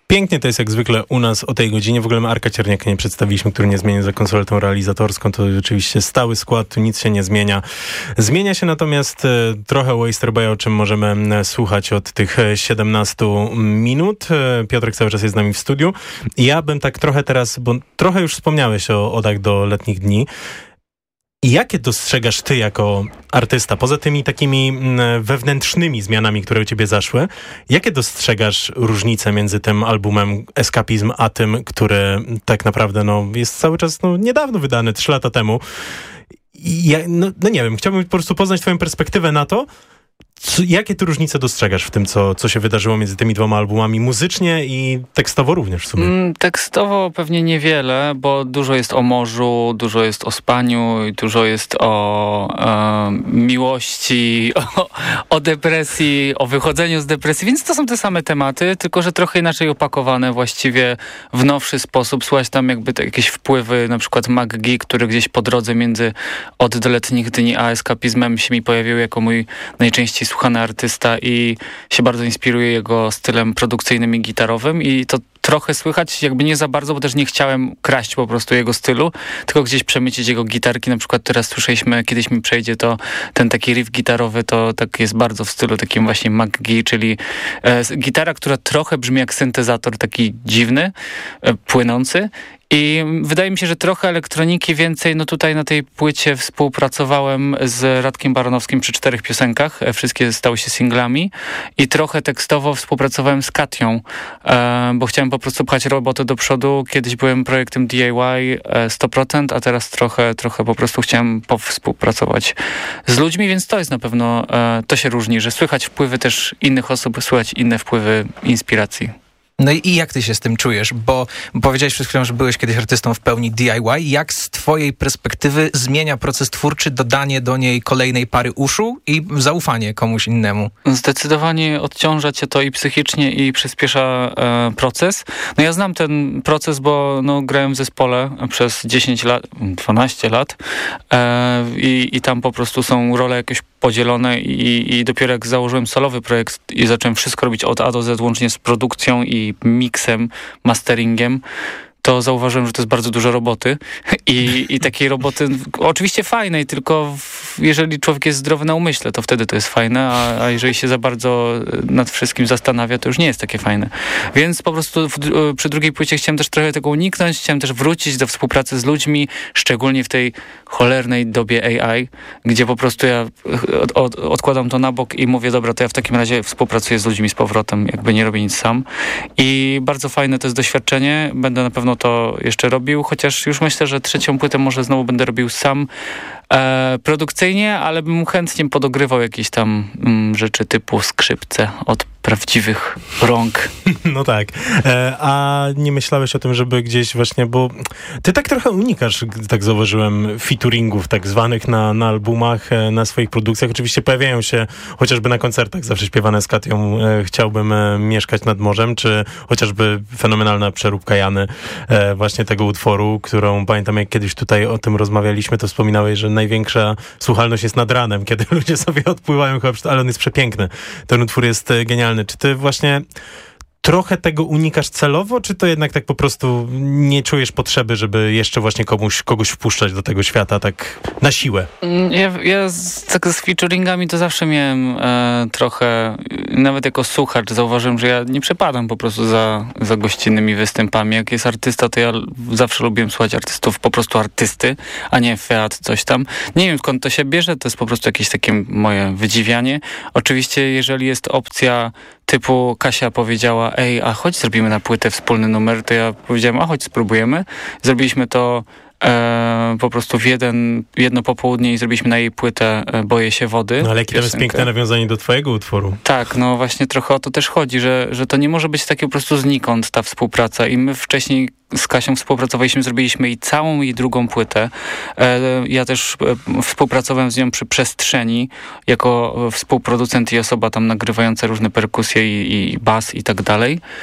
Pięknie to jest jak zwykle u nas o tej godzinie. W ogóle my Arka Cierniaka nie przedstawiliśmy, który nie zmieni za konsoletą realizatorską. To oczywiście stały skład, tu nic się nie zmienia. Zmienia się natomiast trochę Waster Bay, o czym możemy słuchać od tych 17 minut. Piotrek cały czas jest z nami w studiu. I ja bym tak trochę teraz, bo trochę już wspomniałeś o odach do letnich dni. I jakie dostrzegasz ty jako artysta, poza tymi takimi wewnętrznymi zmianami, które u ciebie zaszły, jakie dostrzegasz różnice między tym albumem Escapizm, a tym, który tak naprawdę jest cały czas niedawno wydany, 3 lata temu? I ja, nie wiem, chciałbym po prostu poznać twoją perspektywę na to, jakie ty różnice dostrzegasz w tym, co się wydarzyło między tymi 2 albumami, muzycznie i tekstowo również w sumie? Tekstowo pewnie niewiele, bo dużo jest o morzu, dużo jest o spaniu, dużo jest o miłości, o depresji, o wychodzeniu z depresji, więc to są te same tematy, tylko że trochę inaczej opakowane właściwie w nowszy sposób. Słuchać tam jakby jakieś wpływy, na przykład McGee, który gdzieś po drodze między Od do letnich dni a Eskapizmem się mi pojawił jako mój najczęściej słuchany artysta i się bardzo inspiruje jego stylem produkcyjnym i gitarowym i to trochę słychać, jakby nie za bardzo, bo też nie chciałem kraść po prostu jego stylu, tylko gdzieś przemycić jego gitarki. Na przykład teraz słyszeliśmy, kiedyś mi przejdzie, to ten taki riff gitarowy, to tak jest bardzo w stylu takim właśnie McGee, czyli gitara, która trochę brzmi jak syntezator, taki dziwny, płynący. I wydaje mi się, że trochę elektroniki więcej, tutaj na tej płycie współpracowałem z Radkiem Baranowskim przy 4 piosenkach, wszystkie stały się singlami i trochę tekstowo współpracowałem z Katią, bo chciałem po prostu pchać robotę do przodu. Kiedyś byłem projektem DIY 100%, a teraz trochę po prostu chciałem współpracować z ludźmi, więc to jest na pewno, to się różni, że słychać wpływy też innych osób, słychać inne wpływy inspiracji. No i jak ty się z tym czujesz? Bo powiedziałeś przed chwilą, że byłeś kiedyś artystą w pełni DIY. Jak z twojej perspektywy zmienia proces twórczy dodanie do niej kolejnej pary uszu i zaufanie komuś innemu? Zdecydowanie odciąża cię to i psychicznie, i przyspiesza proces. Ja znam ten proces, bo grałem w zespole przez 10 lat, 12 lat i tam po prostu są role jakieś podzielone i dopiero jak założyłem solowy projekt i zacząłem wszystko robić od A do Z, łącznie z produkcją i miksem, masteringiem, to zauważyłem, że to jest bardzo dużo roboty i takiej roboty oczywiście fajnej, tylko jeżeli człowiek jest zdrowy na umyśle, to wtedy to jest fajne, a jeżeli się za bardzo nad wszystkim zastanawia, to już nie jest takie fajne. Więc po prostu przy drugiej płycie chciałem też trochę tego uniknąć, chciałem też wrócić do współpracy z ludźmi, szczególnie w tej cholernej dobie AI, gdzie po prostu ja odkładam to na bok i mówię, dobra, to ja w takim razie współpracuję z ludźmi z powrotem, jakby nie robię nic sam. I bardzo fajne to jest doświadczenie, będę na pewno to jeszcze robił, chociaż już myślę, że 3. płytę może znowu będę robił sam produkcyjnie, ale bym chętnie podogrywał jakieś tam rzeczy typu skrzypce od prawdziwych rąk. No tak. A nie myślałeś o tym, żeby gdzieś właśnie, bo ty tak trochę unikasz, tak zauważyłem, featuringów tak zwanych na albumach, na swoich produkcjach. Oczywiście pojawiają się chociażby na koncertach zawsze śpiewane z Katią Chciałbym mieszkać nad morzem, czy chociażby fenomenalna przeróbka Jany właśnie tego utworu, którą pamiętam, jak kiedyś tutaj o tym rozmawialiśmy, to wspominałeś, że największa słuchalność jest nad ranem, kiedy ludzie sobie odpływają, ale on jest przepiękny. Ten utwór jest genialny. Czy ty właśnie trochę tego unikasz celowo, czy to jednak tak po prostu nie czujesz potrzeby, żeby jeszcze właśnie kogoś wpuszczać do tego świata tak na siłę? Ja z featuringami to zawsze miałem trochę, nawet jako słuchacz zauważyłem, że ja nie przepadam po prostu za gościnnymi występami. Jak jest artysta, to ja zawsze lubiłem słuchać artystów, po prostu artysty, a nie feat coś tam. Nie wiem, skąd to się bierze, to jest po prostu jakieś takie moje wydziwianie. Oczywiście, jeżeli jest opcja typu Kasia powiedziała, ej, a chodź zrobimy na płytę wspólny numer, to ja powiedziałem, a chodź spróbujemy. Zrobiliśmy to po prostu w jedno popołudnie i zrobiliśmy na jej płytę Boję się wody. No ale jakie tam jest piękne nawiązanie do twojego utworu. Tak, no właśnie trochę o to też chodzi, że to nie może być takie po prostu znikąd ta współpraca i my wcześniej z Kasią współpracowaliśmy, zrobiliśmy jej całą jej drugą płytę. Ja też współpracowałem z nią przy Przestrzeni jako współproducent i osoba tam nagrywająca różne perkusje i bas i tak dalej.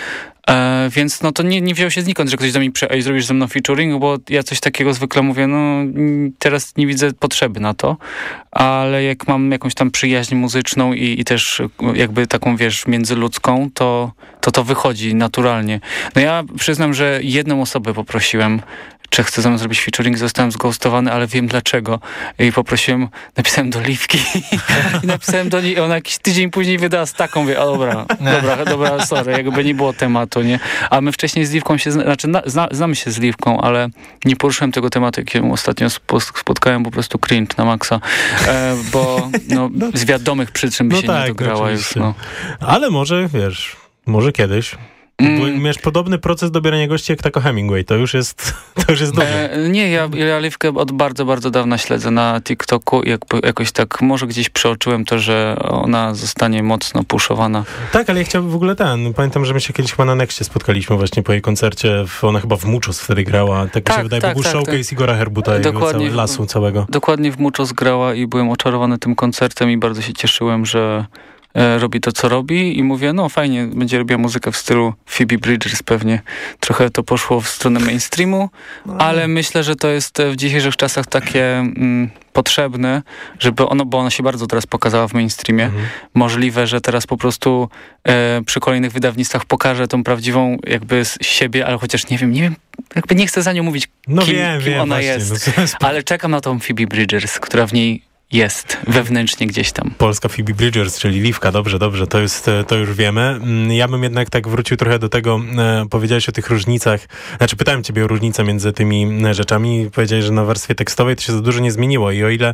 Więc no to nie wziął się znikąd, że ktoś do mnie ej, zrobisz ze mną featuring, bo ja coś takiego zwykle mówię, no teraz nie widzę potrzeby na to, ale jak mam jakąś tam przyjaźń muzyczną i też jakby taką, wiesz, międzyludzką, to wychodzi naturalnie. No ja przyznam, że jedną osobę poprosiłem, czy chcę ze mną zrobić featuring, zostałem zghostowany, ale wiem dlaczego. I napisałem do Liwki i napisałem do niej i ona jakiś tydzień później wydała z taką, mówię, dobra, sorry, jakby nie było tematu, nie? A my wcześniej z Liwką znamy się z Liwką, ale nie poruszyłem tego tematu, jakiego ostatnio spotkałem, po prostu cringe na maksa, bo z wiadomych przyczyn by się nie dograła już. No. Ale może, wiesz, może kiedyś. Miałeś podobny proces dobierania gości jak Taco Hemingway. To już jest duże. Nie, ja Liwkę od bardzo, bardzo dawna śledzę na TikToku i jakoś tak może gdzieś przeoczyłem to, że ona zostanie mocno puszowana. Tak, ale ja chciałbym w ogóle pamiętam, że my się kiedyś chyba na Nexcie spotkaliśmy właśnie po jej koncercie. Ona chyba w Muchos wtedy grała. Tak mi się wydaje, był showcase Igora Herbuta i lasu całego. Dokładnie w Muchos grała i byłem oczarowany tym koncertem i bardzo się cieszyłem, że robi to, co robi i mówię, no fajnie, będzie robiła muzykę w stylu Phoebe Bridgers pewnie. Trochę to poszło w stronę mainstreamu, ale myślę, że to jest w dzisiejszych czasach takie potrzebne, bo ona się bardzo teraz pokazała w mainstreamie. Możliwe, że teraz po prostu przy kolejnych wydawnictwach pokaże tą prawdziwą jakby siebie, ale chociaż nie wiem, jakby nie chcę za nią mówić, kim ona właśnie, jest. Ale czekam na tą Phoebe Bridgers, która w niej jest wewnętrznie gdzieś tam. Polska Phoebe Bridgers, czyli Liwka, dobrze, to już wiemy. Ja bym jednak tak wrócił trochę do tego, powiedziałeś o tych różnicach, pytałem ciebie o różnicę między tymi rzeczami, powiedziałeś, że na warstwie tekstowej to się za dużo nie zmieniło i o ile,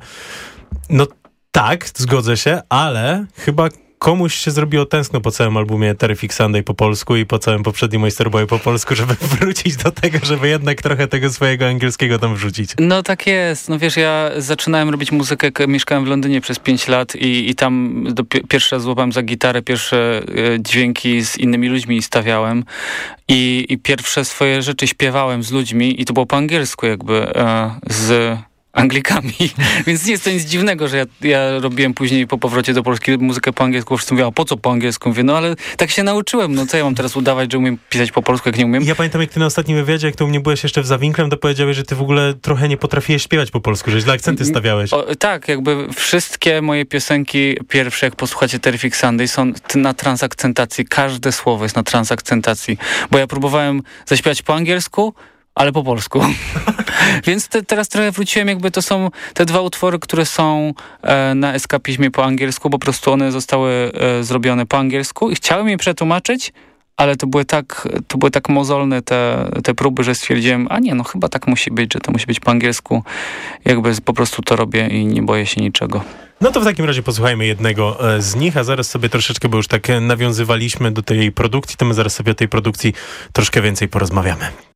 tak, zgodzę się, ale chyba komuś się zrobiło tęskno po całym albumie Terrific Sunday po polsku i po całym poprzednim Oyster Boy po polsku, żeby wrócić do tego, żeby jednak trochę tego swojego angielskiego tam wrzucić. No tak jest. No wiesz, ja zaczynałem robić muzykę, mieszkałem w Londynie przez 5 lat i tam pierwszy raz złapałem za gitarę, pierwsze dźwięki z innymi ludźmi stawiałem i pierwsze swoje rzeczy śpiewałem z ludźmi i to było po angielsku jakby z Anglikami, więc nie jest to nic dziwnego, że ja robiłem później po powrocie do Polski muzykę po angielsku, wszyscy mówią, a po co po angielsku? Mówię, no ale tak się nauczyłem, no co ja mam teraz udawać, że umiem pisać po polsku, jak nie umiem? Ja pamiętam, jak ty na ostatnim wywiadzie, jak tu u mnie byłeś jeszcze w Zawinklem, to powiedziałeś, że ty w ogóle trochę nie potrafiłeś śpiewać po polsku, że źle akcenty stawiałeś. Tak, jakby wszystkie moje piosenki pierwsze, jak posłuchacie Terrific Sunday, są na transakcentacji, każde słowo jest na transakcentacji, bo ja próbowałem zaśpiewać po angielsku, ale po polsku. Więc teraz trochę wróciłem, jakby to są te dwa utwory, które są na Eskapizmie po angielsku, po prostu one zostały zrobione po angielsku i chciałem je przetłumaczyć, ale to były tak mozolne te próby, że stwierdziłem, chyba tak musi być, że to musi być po angielsku. Jakby po prostu to robię i nie boję się niczego. No to w takim razie posłuchajmy jednego z nich, a zaraz sobie troszeczkę, bo już tak nawiązywaliśmy do tej produkcji, to my zaraz sobie o tej produkcji troszkę więcej porozmawiamy.